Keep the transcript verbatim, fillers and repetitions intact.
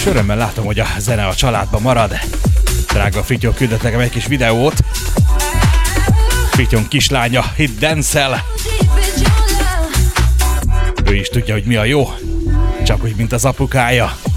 És örömmel látom, hogy a zene a családban marad. Drága Frittyó küldött nekem egy kis videót. Frittyón kislánya Hit Dance-el. Ő is tudja, hogy mi a jó. Csak úgy, mint az apukája.